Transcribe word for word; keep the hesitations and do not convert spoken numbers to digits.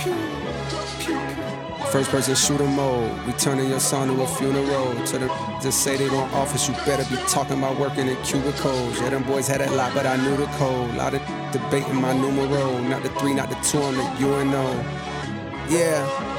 First person shooter mode, we turning your son to a funeral. To the just say they don't office, you better be talking about working in cubicles. Yeah, them boys had a lot, but I knew the code. Lot of debating my numero, not the three, not the two, I'm the U N O. Yeah.